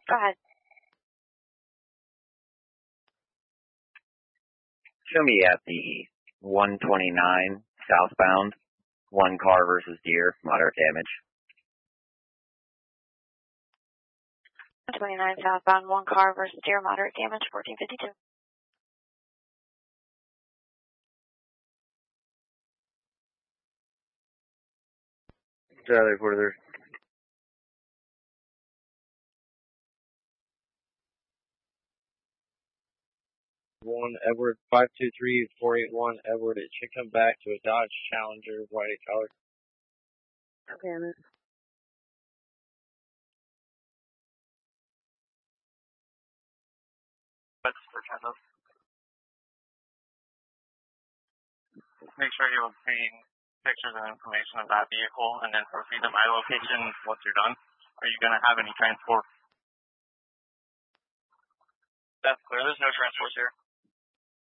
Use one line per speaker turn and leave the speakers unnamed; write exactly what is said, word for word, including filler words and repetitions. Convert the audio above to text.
Go ahead.
Show me at the one twenty-nine southbound, one car versus deer, moderate damage.
one twenty-nine southbound, one car versus deer, moderate damage, fourteen fifty-two.
Charlie, further.
One Edward five two three four eight one Edward. It should come back to a Dodge Challenger, white color.
Okay, I'm in.
Make sure you obtain pictures and information of that vehicle and then proceed to my location once you're done. Are you going to have any transport? That's clear. There's no transport here.